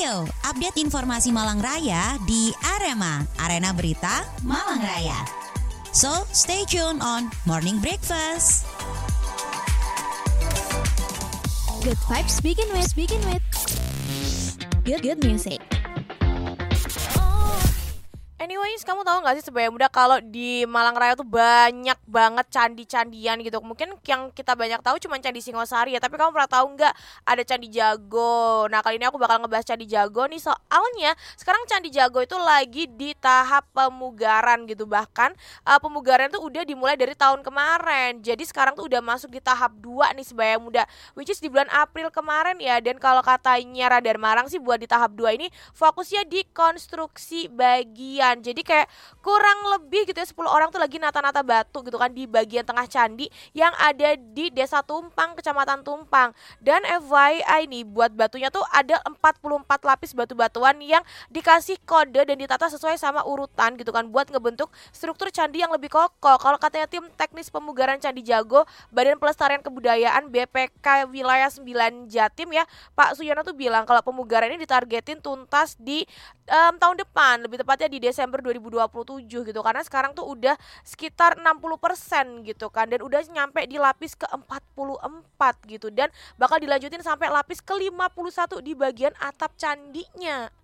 Ayo, update informasi Malang Raya di Arema, Arena Berita Malang Raya. So, stay tuned on Morning Breakfast. Good vibes begin with good music. Anyways, kamu tahu nggak sih sebenarnya muda kalau di Malang Raya tuh banyak banget candi-candian gitu. Mungkin yang kita banyak tahu cuma Candi Singosari ya, tapi kamu pernah tahu nggak ada Candi Jago? Nah, kali ini aku bakal ngebahas Candi Jago nih, soalnya sekarang Candi Jago itu lagi di tahap pemugaran gitu. Bahkan pemugaran tuh udah dimulai dari tahun kemarin. Jadi sekarang tuh udah masuk di tahap 2 nih sebenarnya muda, which is di bulan April kemarin ya. Dan kalau katanya Radar Malang sih buat di tahap 2 ini fokusnya di konstruksi bagian. Jadi kayak kurang lebih gitu ya 10 orang tuh lagi nata-nata batu gitu kan di bagian tengah candi yang ada di Desa Tumpang, Kecamatan Tumpang. Dan FYI nih, buat batunya tuh ada 44 lapis batu-batuan yang dikasih kode dan ditata sesuai sama urutan gitu kan, buat ngebentuk struktur candi yang lebih kokoh. Kalau katanya tim teknis pemugaran Candi Jago, Badan Pelestarian Kebudayaan BPK Wilayah 9 Jatim ya, Pak Suyono tuh bilang kalau pemugaran ini ditargetin tuntas di tahun depan, lebih tepatnya di Desember 2027 gitu, karena sekarang tuh udah sekitar 60% gitu kan, dan udah nyampe di lapis ke-44 gitu, dan bakal dilanjutin sampai lapis ke-51 di bagian atap candinya.